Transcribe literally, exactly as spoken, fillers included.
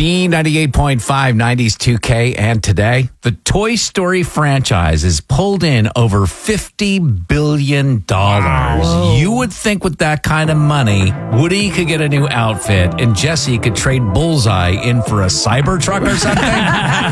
B ninety-eight point five, nineties two K, and today, the Toy Story franchise has pulled in over fifty billion dollars. Wow. You would think with that kind of money, Woody could get a new outfit and Jesse could trade Bullseye in for a Cybertruck or something.